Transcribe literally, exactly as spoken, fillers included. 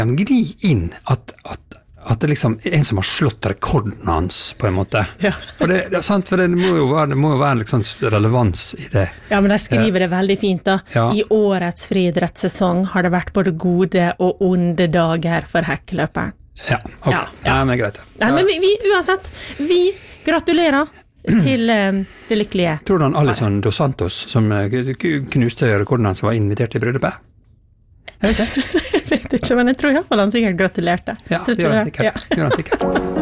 gni inn at, at, at det liksom er en som har slått rekorden hans, på en måte. Ja. For det, det er sant, for det må jo være, det må jo være liksom relevans i det. Ja, men de skriver det veldig fint da. Ja. I årets friidrettssesong har det vært både gode og onde dager for hekkeløperen. Ja, ok. Ja, ja. Ja, men greit. Nei, men vi, vi, uansett, vi gratulerer til um, det lykkelige. Tror du han Alisson dos Santos, som eh, knuste rekorden hans, var invitert til bryllupet? Jeg vet ikke. Jeg vet ikke, men jeg tror i hvert fall han sikkert gratulerte. Ja, det gjør han sikkert. Ja. Det gjør han sikkert.